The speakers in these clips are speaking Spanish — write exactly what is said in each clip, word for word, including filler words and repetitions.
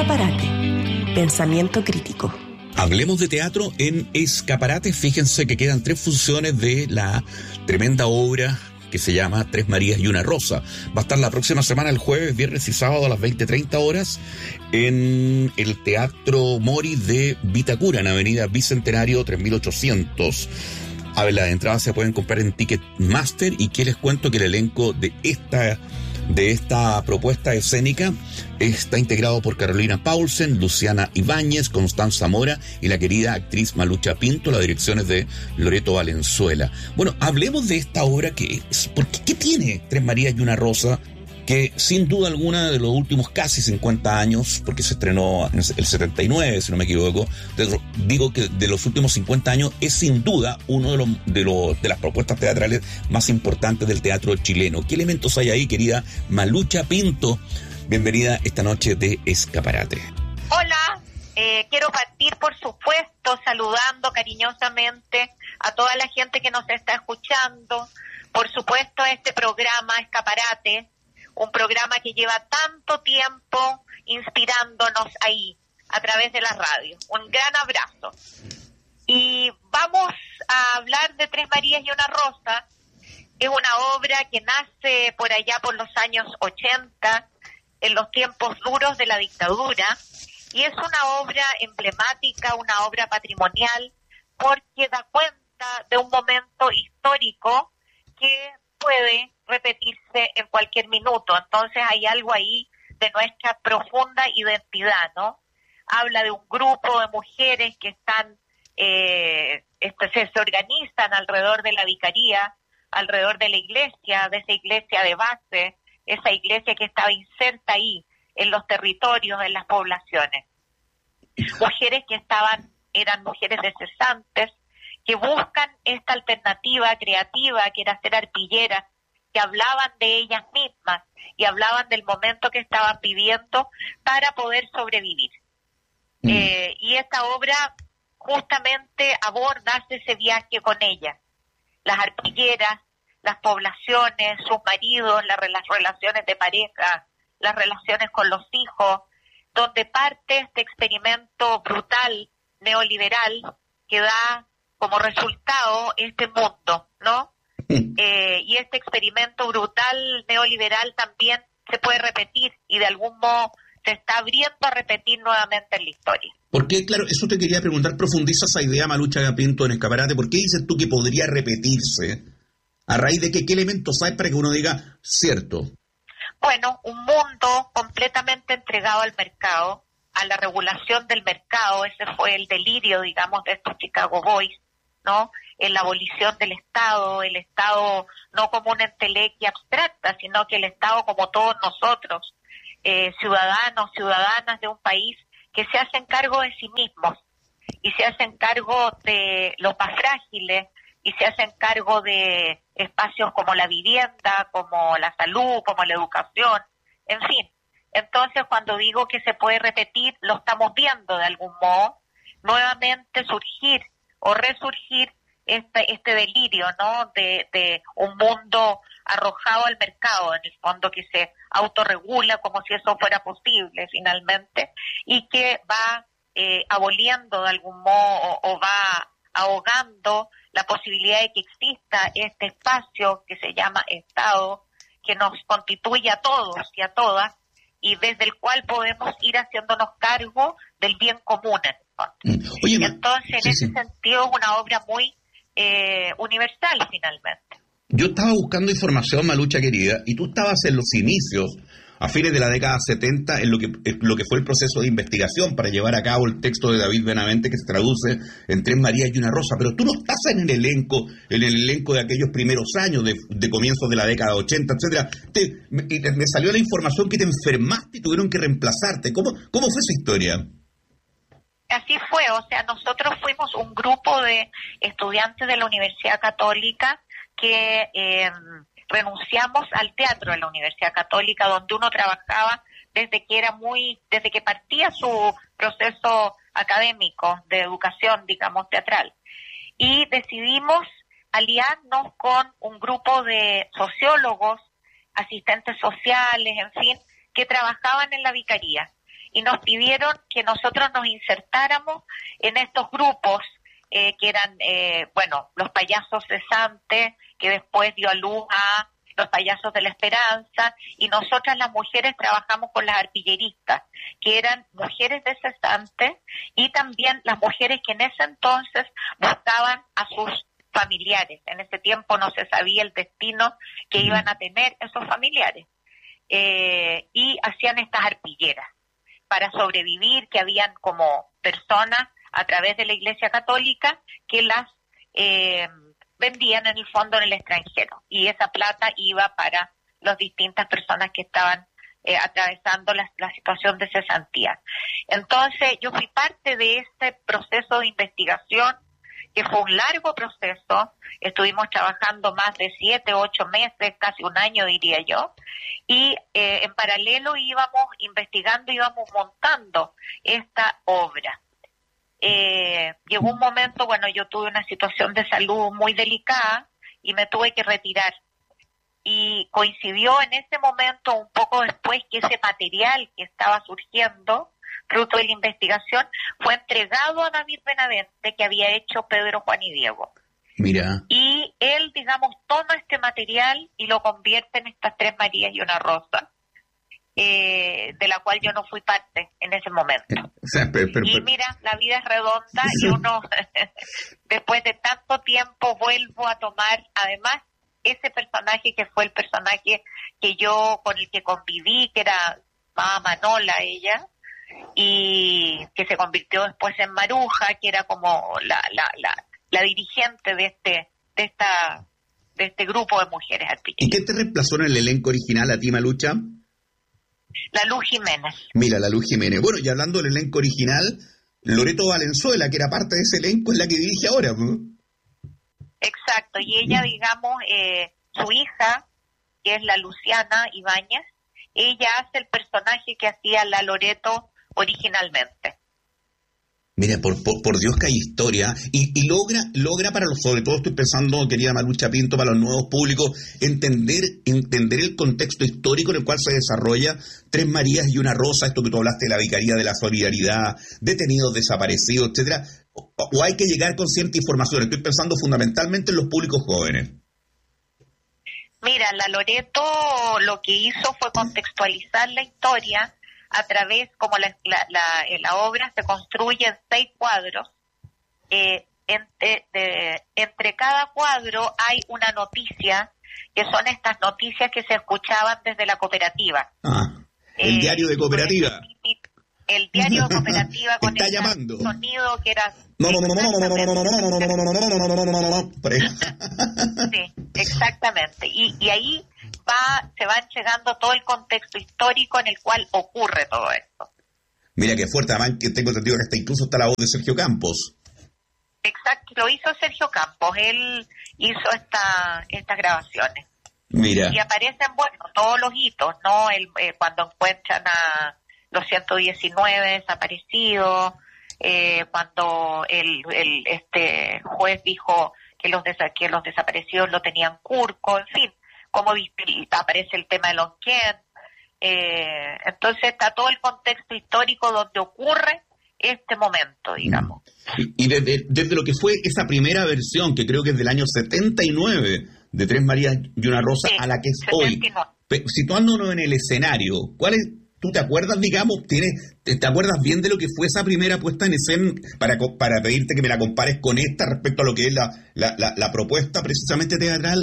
Escaparate. Pensamiento crítico. Hablemos de teatro en Escaparate. Fíjense que quedan tres funciones de la tremenda obra que se llama Tres Marías y una Rosa. Va a estar la próxima semana, el jueves, viernes y sábado a las veinte treinta horas en el Teatro Mori de Vitacura, en Avenida Bicentenario tres mil ochocientos. A ver, las entradas se pueden comprar en Ticketmaster. Y que les cuento que el elenco de esta de esta propuesta escénica está integrado por Carolina Paulsen, Luciana Ibáñez, Constanza Mora y la querida actriz Malucha Pinto. La dirección es de Loreto Valenzuela. Bueno, hablemos de esta obra que es, porque ¿qué tiene Tres Marías y una Rosa? Que sin duda alguna de los últimos casi cincuenta años, porque se estrenó en el setenta y nueve, si no me equivoco, de, digo que de los últimos cincuenta años es sin duda uno de los, de los de las propuestas teatrales más importantes del teatro chileno. ¿Qué elementos hay ahí, querida Malucha Pinto? Bienvenida esta noche de Escaparate. Hola, eh, quiero partir por supuesto saludando cariñosamente a toda la gente que nos está escuchando, por supuesto a este programa Escaparate, un programa que lleva tanto tiempo inspirándonos ahí, a través de la radio. Un gran abrazo. Y vamos a hablar de Tres Marías y una Rosa. Es una obra que nace por allá por los años ochenta, en los tiempos duros de la dictadura, y es una obra emblemática, una obra patrimonial, porque da cuenta de un momento histórico que puede repetirse en cualquier minuto. Entonces hay algo ahí de nuestra profunda identidad, ¿no? Habla de un grupo de mujeres que están, eh, este, se, se organizan alrededor de la vicaría, alrededor de la iglesia, de esa iglesia de base, esa iglesia que estaba inserta ahí, en los territorios, en las poblaciones. Mujeres que estaban, eran mujeres desesantes, que buscan esta alternativa creativa, que era ser arpilleras, que hablaban de ellas mismas y hablaban del momento que estaban viviendo para poder sobrevivir. Mm. Eh, y esta obra justamente aborda, hace ese viaje con ellas, las arpilleras, las poblaciones, sus maridos, la, las relaciones de pareja, las relaciones con los hijos, donde parte este experimento brutal, neoliberal, que da como resultado este mundo, ¿no? Mm. Eh, y este experimento brutal neoliberal también se puede repetir y de algún modo se está abriendo a repetir nuevamente en la historia. ¿Por qué? Claro, eso te quería preguntar, profundiza esa idea, Malucha Pinto, en Escaparate. ¿Por qué dices tú que podría repetirse? ¿A raíz de qué, qué elementos hay para que uno diga cierto? Bueno, un mundo completamente entregado al mercado, a la regulación del mercado. Ese fue el delirio, digamos, de estos Chicago Boys, ¿no? En la abolición del Estado, el Estado no como una entelequia abstracta, sino que el Estado como todos nosotros, eh, ciudadanos, ciudadanas de un país que se hacen cargo de sí mismos y se hacen cargo de los más frágiles y se hacen cargo de espacios como la vivienda, como la salud, como la educación, en fin. Entonces, cuando digo que se puede repetir, lo estamos viendo de algún modo, nuevamente surgir o resurgir este este delirio, ¿no? De, de un mundo arrojado al mercado, en el fondo, que se autorregula como si eso fuera posible finalmente, y que va eh, aboliendo de algún modo o, o va ahogando la posibilidad de que exista este espacio que se llama Estado, que nos constituye a todos y a todas, y desde el cual podemos ir haciéndonos cargo del bien común. Oye, entonces, en sí, ese sí. sentido, es una obra muy eh, universal, finalmente. Yo estaba buscando información, Malucha querida, y tú estabas en los inicios, a fines de la década setenta, en lo que, en lo que fue el proceso de investigación para llevar a cabo el texto de David Benavente que se traduce en Tres Marías y una Rosa, pero tú no estás en el elenco, en el elenco de aquellos primeros años, de, de comienzos de la década ochenta, etcétera. Te, me, me salió la información que te enfermaste y tuvieron que reemplazarte. ¿Cómo, cómo fue esa historia? Así fue, o sea, nosotros fuimos un grupo de estudiantes de la Universidad Católica que eh, renunciamos al teatro de la Universidad Católica, donde uno trabajaba desde que era muy, desde que partía su proceso académico de educación, digamos, teatral. Y decidimos aliarnos con un grupo de sociólogos, asistentes sociales, en fin, que trabajaban en la vicaría. y nos pidieron que nosotros nos insertáramos en estos grupos eh, que eran, eh, bueno, los payasos cesantes, que después dio a luz a los payasos de la esperanza, y nosotras las mujeres trabajamos con las arpilleristas, que eran mujeres de cesantes, y también las mujeres que en ese entonces buscaban a sus familiares. En ese tiempo no se sabía el destino que iban a tener esos familiares. Eh, y hacían estas arpilleras para sobrevivir, que habían como personas a través de la Iglesia Católica que las eh, vendían en el fondo en el extranjero, y esa plata iba para las distintas personas que estaban eh, atravesando la, la situación de cesantía. Entonces yo fui parte de este proceso de investigación, que fue un largo proceso. Estuvimos trabajando más de siete, ocho meses, casi un año diría yo, y eh, en paralelo íbamos investigando, íbamos montando esta obra. Eh, llegó un momento, bueno, yo tuve una situación de salud muy delicada y me tuve que retirar, y coincidió en ese momento, un poco después, que ese material que estaba surgiendo fruto de la investigación fue entregado a David Benavente, que había hecho Pedro, Juan y Diego. Mira. Y él, digamos, toma este material y lo convierte en estas tres Marías y una Rosa, eh, de la cual yo no fui parte en ese momento. O sea, pero, pero, y mira, la vida es redonda y uno, después de tanto tiempo, vuelvo a tomar, además, ese personaje que fue el personaje que yo, con el que conviví, que era Mamá Manola, ella, y que se convirtió después en Maruja, que era como la la la, la dirigente de este de esta de este grupo de mujeres arpilleras. ¿Y qué te reemplazó en el elenco original a ti, Malucha? La Luz Jiménez. Mira, la Luz Jiménez. Bueno, y hablando del elenco original, Loreto Valenzuela, que era parte de ese elenco, es la que dirige ahora, ¿no? Exacto, y ella, digamos, eh, su hija, que es la Luciana Ibáñez, ella hace el personaje que hacía la Loreto originalmente. Mira, por, por, por Dios que hay historia, y, y logra, logra para los, sobre todo estoy pensando, querida Malucha Pinto, para los nuevos públicos, entender, entender el contexto histórico en el cual se desarrolla Tres Marías y una Rosa, esto que tú hablaste de la Vicaría de la Solidaridad, detenidos, desaparecidos, etcétera, o, o hay que llegar con cierta información. Estoy pensando fundamentalmente en los públicos jóvenes. Mira, la Loreto lo que hizo fue contextualizar la historia a través, como la, la, la, la obra se construye en seis cuadros, eh, entre, de, entre cada cuadro hay una noticia, que son estas noticias que se escuchaban desde la cooperativa. Ah, el eh, diario de cooperativa. El, el diario de cooperativa con está el llamando. Sonido que era... No, no, no, no, no, no, no, no, no, no, no, no, no, no, no, no, no. Sí, exactamente. Y, y ahí va, se va entregando todo el contexto histórico en el cual ocurre todo esto. Mira qué fuerte, además que tengo entendido que hasta incluso está la voz de Sergio Campos. Exacto, lo hizo Sergio Campos, él hizo esta, estas grabaciones. Mira. Y aparecen, bueno, todos los hitos, ¿no? El, eh, cuando encuentran a los ciento diecinueve desaparecidos, eh, cuando el, el este juez dijo que los des- que los desaparecidos lo tenían Curco, en fin, como aparece el tema de Lonquén. Eh, entonces está todo el contexto histórico donde ocurre este momento, digamos. Y, y desde, desde lo que fue esa primera versión, que creo que es del año setenta y nueve, de Tres Marías y una Rosa, sí, a la que es setenta y nueve. Hoy, situándonos en el escenario, ¿cuál es? ¿Tú te acuerdas, digamos, tienes, te, te acuerdas bien de lo que fue esa primera puesta en escena, para, para pedirte que me la compares con esta respecto a lo que es la, la, la, la propuesta precisamente teatral?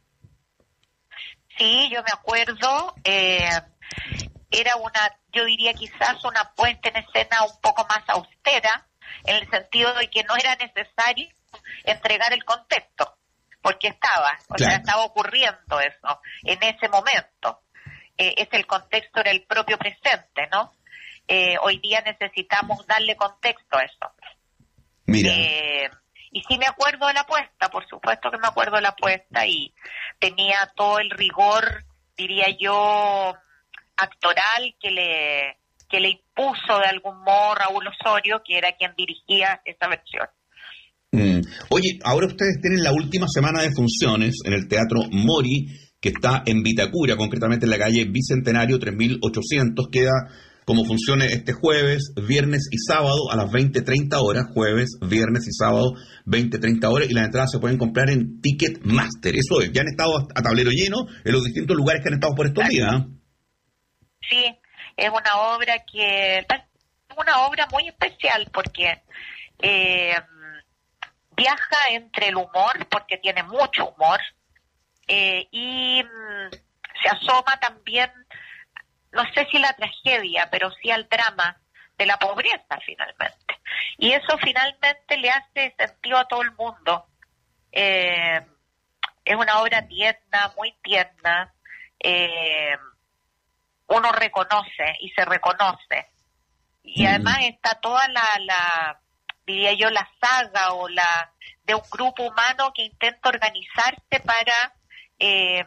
Sí, yo me acuerdo, eh, era una, yo diría quizás una puesta en escena un poco más austera, en el sentido de que no era necesario entregar el contexto, porque estaba, o claro. sea, estaba ocurriendo eso en ese momento. Eh, es el contexto, era el propio presente, ¿no? Eh, hoy día necesitamos darle contexto a eso. Mira. Eh, y sí me acuerdo de la puesta, por supuesto que me acuerdo de la puesta, y tenía todo el rigor, diría yo, actoral que le que le impuso de algún modo Raúl Osorio, que era quien dirigía esa versión. Mm. Oye, ahora ustedes tienen la última semana de funciones en el Teatro Mori, que está en Vitacura, concretamente en la calle Bicentenario tres mil ochocientos, queda como funciones este jueves, viernes y sábado a las veinte treinta horas, jueves, viernes y sábado, veinte treinta horas, y las entradas se pueden comprar en Ticketmaster. Eso es, ya han estado a tablero lleno en los distintos lugares que han estado por estos días. Sí, es una obra que es una obra muy especial porque eh, viaja entre el humor, porque tiene mucho humor, eh, y mm, se asoma también, no sé si la tragedia, pero sí al drama de la pobreza finalmente. Y eso finalmente le hace sentido a todo el mundo. Eh, es una obra tierna, muy tierna. Eh, uno reconoce y se reconoce. Y además está toda la, la, diría yo, la saga o la de un grupo humano que intenta organizarse para eh,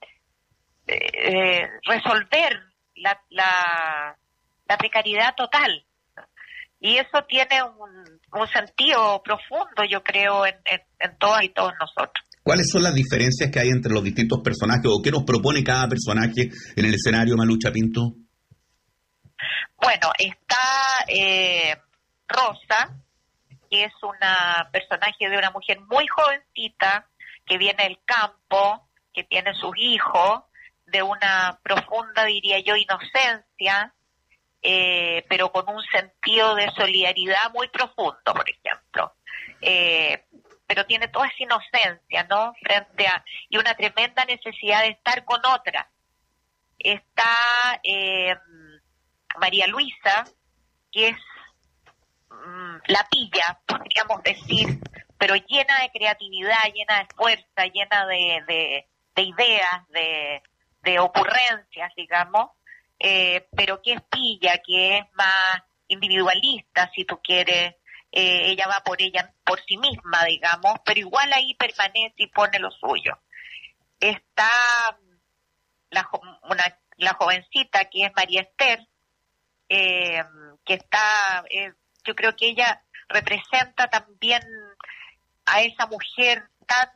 eh, resolver la, la, la precariedad total. Y eso tiene un, un sentido profundo, yo creo, en, en, en todas y todos nosotros. ¿Cuáles son las diferencias que hay entre los distintos personajes o qué nos propone cada personaje en el escenario, Malucha Pinto? Bueno, está eh, Rosa, que es una personaje de una mujer muy jovencita, que viene del campo, que tiene sus hijos, de una profunda, diría yo, inocencia, eh, pero con un sentido de solidaridad muy profundo, por ejemplo. Eh, pero tiene toda esa inocencia, ¿no? Frente a, y una tremenda necesidad de estar con otra. Está eh, María Luisa, que es mm, la pilla, podríamos decir, pero llena de creatividad, llena de fuerza, llena de, de, de ideas, de, de ocurrencias, digamos, eh, pero que es pilla, que es más individualista, si tú quieres. Eh, ella va por ella, por sí misma, digamos, pero igual ahí permanece y pone lo suyo. Está la, una, la jovencita, que es María Esther, eh, que está, eh, yo creo que ella representa también a esa mujer tan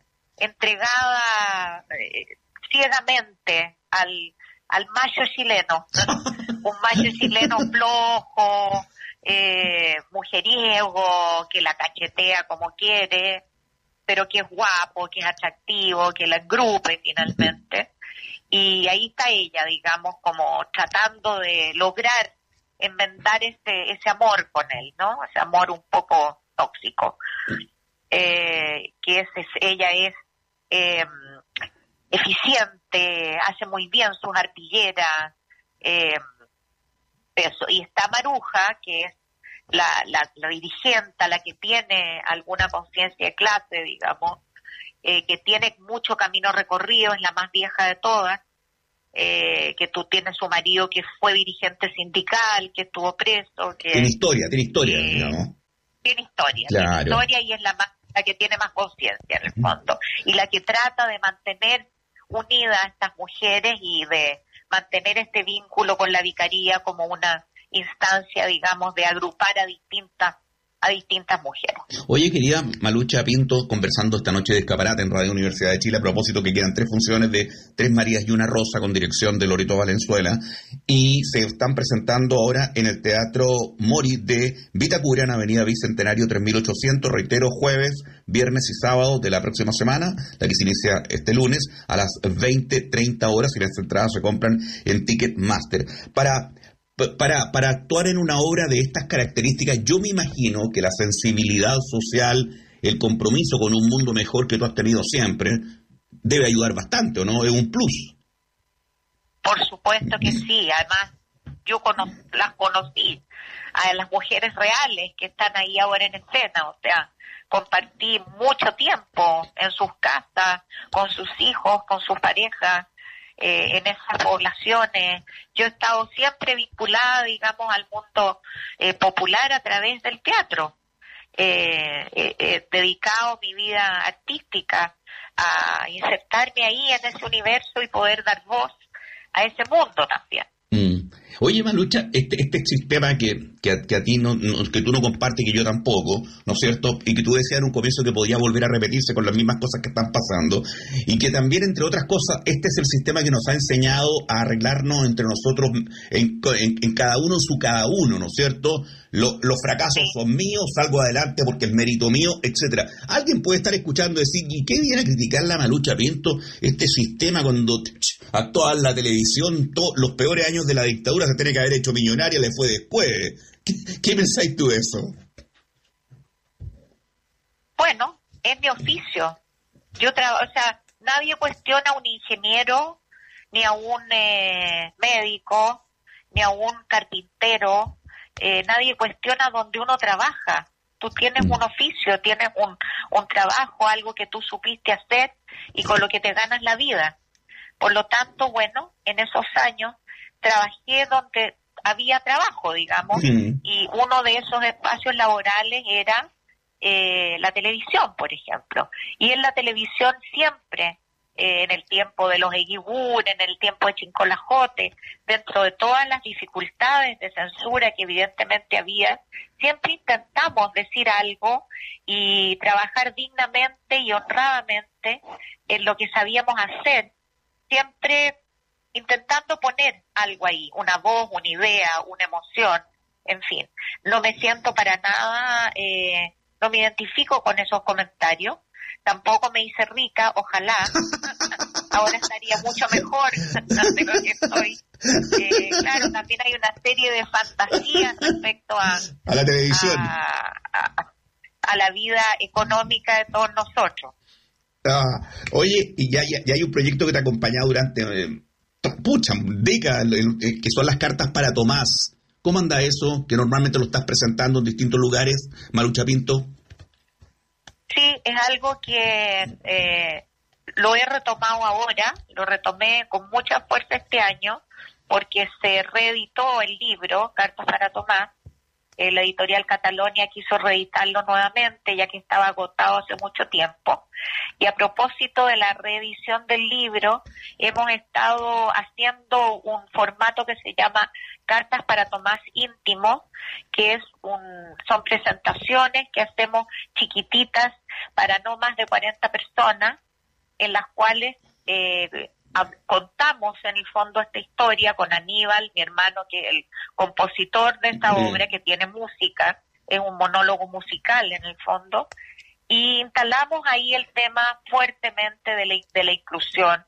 entregada eh, ciegamente al, al macho chileno, un macho chileno flojo, eh, mujeriego, que la cachetea como quiere, pero que es guapo, que es atractivo, que la engrupe finalmente. Y ahí está ella, digamos, como tratando de lograr enmendar ese, ese amor con él, ¿no? Ese amor un poco tóxico. Eh, que es, es, ella es eh, eficiente, hace muy bien sus arpilleras, eh, eso. Y está Maruja, que es la, la, la dirigente, la que tiene alguna conciencia de clase, digamos, eh, que tiene mucho camino recorrido, es la más vieja de todas, eh, que tú tienes su marido que fue dirigente sindical, que estuvo preso. Que tiene historia, tiene historia, eh, digamos. Tiene historia, claro. tiene historia y es la más la que tiene más conciencia en el fondo, y la que trata de mantener unidas a estas mujeres y de mantener este vínculo con la vicaría como una instancia, digamos, de agrupar a distintas a distintas mujeres. Oye, querida Malucha Pinto, conversando esta noche de Escaparate en Radio Universidad de Chile, a propósito que quedan tres funciones de Tres Marías y una Rosa con dirección de Loreto Valenzuela, y se están presentando ahora en el Teatro Mori de Vitacura, en Avenida Bicentenario tres mil ochocientos, reitero, jueves, viernes y sábado de la próxima semana, la que se inicia este lunes, a las veinte treinta horas, y las entradas se compran en Ticketmaster. Para... Para, para actuar en una obra de estas características, yo me imagino que la sensibilidad social, el compromiso con un mundo mejor que tú has tenido siempre, debe ayudar bastante, ¿o no? Es un plus. Por supuesto que sí. Además, yo cono- las conocí a las mujeres reales que están ahí ahora en escena. O sea, compartí mucho tiempo en sus casas, con sus hijos, con sus parejas. Eh, en esas poblaciones. Yo he estado siempre vinculada, digamos, al mundo eh, popular a través del teatro. Eh, eh, eh, dedicado mi vida artística a insertarme ahí en ese universo y poder dar voz a ese mundo también. Mm. Oye, Malucha, este, este sistema que, que, a, que a ti no, no, que tú no compartes y que yo tampoco, ¿no es cierto? Y que tú decías en un comienzo que podía volver a repetirse con las mismas cosas que están pasando, y que también, entre otras cosas, este es el sistema que nos ha enseñado a arreglarnos entre nosotros en, en, en cada uno en su cada uno, ¿no es cierto? Lo, los fracasos Sí. son míos, salgo adelante porque es mérito mío, etcétera. Alguien puede estar escuchando y decir, ¿y qué viene a criticar la Malucha Pinto? Este sistema cuando ch, actuaba en la televisión, to, los peores años de la dictadura se tiene que haber hecho millonaria, le fue después. ¿Qué, qué pensáis tú de eso? Bueno, es mi oficio. Yo trabajo, o sea, nadie cuestiona a un ingeniero, ni a un eh, médico, ni a un carpintero. Eh, nadie cuestiona donde uno trabaja. Tú tienes un oficio, tienes un, un trabajo, algo que tú supiste hacer y con lo que te ganas la vida. Por lo tanto, bueno, en esos años trabajé donde había trabajo, digamos, Mm. y uno de esos espacios laborales era eh, la televisión, por ejemplo. Y en la televisión siempre, eh, en el tiempo de los Eguibur, en el tiempo de Chincolajote, dentro de todas las dificultades de censura que evidentemente había, siempre intentamos decir algo y trabajar dignamente y honradamente en lo que sabíamos hacer, siempre intentando poner algo ahí, una voz, una idea, una emoción, en fin. No me siento para nada, eh, no me identifico con esos comentarios, tampoco me hice rica, ojalá, ahora estaría mucho mejor de lo que estoy. Eh, claro, también hay una serie de fantasías respecto a, A la televisión. a, a, a la vida económica de todos nosotros. Ah, oye, y ya, ya, ya hay un proyecto que te ha acompañado durante, eh, pucha, décadas, eh, que son las cartas para Tomás. ¿Cómo anda eso? Que normalmente lo estás presentando en distintos lugares, Malucha Pinto. Sí, es algo que eh, lo he retomado ahora, lo retomé con mucha fuerza este año, porque se reeditó el libro, Cartas para Tomás. Eh, la editorial Catalonia quiso reeditarlo nuevamente, ya que estaba agotado hace mucho tiempo. Y a propósito de la reedición del libro, hemos estado haciendo un formato que se llama Cartas para Tomás Íntimo, que es un, son presentaciones que hacemos chiquititas para no más de cuarenta personas, en las cuales eh, contamos en el fondo esta historia con Aníbal, mi hermano, que es el compositor de esta Sí. obra, que tiene música, es un monólogo musical en el fondo, y instalamos ahí el tema fuertemente de la, de la inclusión,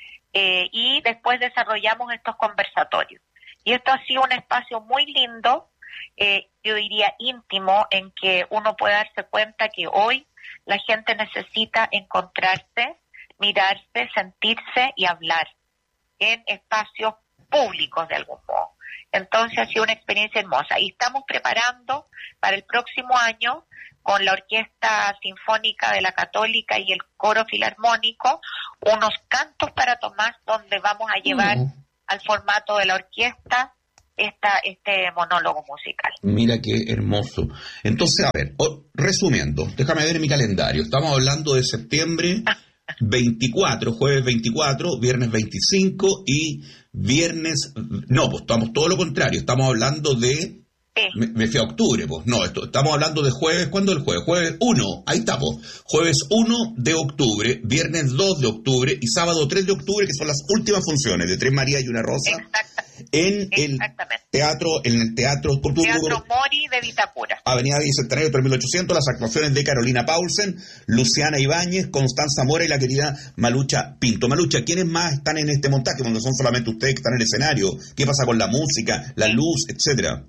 eh, y después desarrollamos estos conversatorios. Y esto ha sido un espacio muy lindo, eh, yo diría íntimo, en que uno puede darse cuenta que hoy la gente necesita encontrarse, mirarse, sentirse y hablar en espacios públicos de algún modo. Entonces ha sido una experiencia hermosa y estamos preparando para el próximo año con la Orquesta Sinfónica de la Católica y el Coro Filarmónico unos cantos para Tomás, donde vamos a llevar Oh. al formato de la orquesta esta, este monólogo musical. Mira qué hermoso. Entonces, a ver, oh, resumiendo, déjame ver mi calendario. Estamos hablando de septiembre veinticuatro, jueves veinticuatro, viernes veinticinco y viernes... No, pues estamos todo lo contrario. Estamos hablando de... Sí. Me, me fui a octubre, pues. No, esto, estamos hablando de jueves. ¿Cuándo es el jueves? Jueves uno. Ahí estamos. Jueves uno de octubre, viernes dos de octubre y sábado tres de octubre, que son las últimas funciones de Tres Marías y una Rosa. Exacta, En el exactamente. teatro, en el teatro, por tu- Teatro Mori de Vitacura. Avenida Bicentenario tres mil ochocientos, las actuaciones de Carolina Paulsen, Luciana Ibáñez, Constanza Mora y la querida Malucha Pinto. Malucha, ¿quiénes más están en este montaje? Cuando son solamente ustedes que están en el escenario. ¿Qué pasa con la música, la luz, etcétera?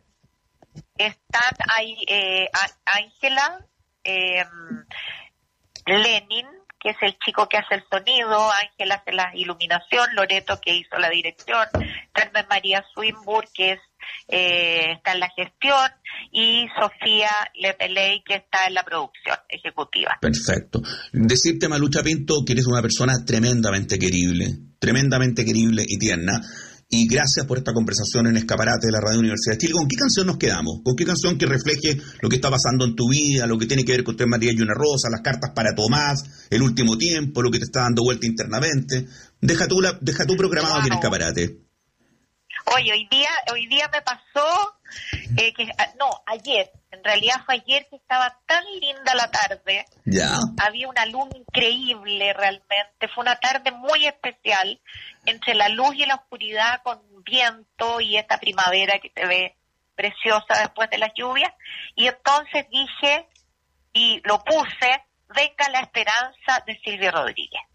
Están ahí eh, Á- Ángela, eh, Lenin, que es el chico que hace el sonido, Ángela hace la iluminación, Loreto, que hizo la dirección, Carmen María Swinburne, que es eh, está en la gestión, y Sofía Lepeley, que está en la producción ejecutiva. Perfecto. Decirte, Malucha Pinto, que eres una persona tremendamente querible, tremendamente querible y tierna. Y gracias por esta conversación en Escaparate de la Radio Universidad de Chile. ¿Con qué canción nos quedamos? ¿Con qué canción que refleje lo que está pasando en tu vida, lo que tiene que ver con Tres Marías y una Rosa, las cartas para Tomás, el último tiempo, lo que te está dando vuelta internamente? Deja tú, la, deja tú programado aquí en Wow. Escaparate. Oye, hoy día, hoy día me pasó, eh, que no, ayer, en realidad fue ayer que estaba tan linda la tarde. Ya. Había una luz increíble realmente, fue una tarde muy especial, entre la luz y la oscuridad, con viento y esta primavera que se ve preciosa después de las lluvias. Y entonces dije, y lo puse, Venga la esperanza, de Silvio Rodríguez.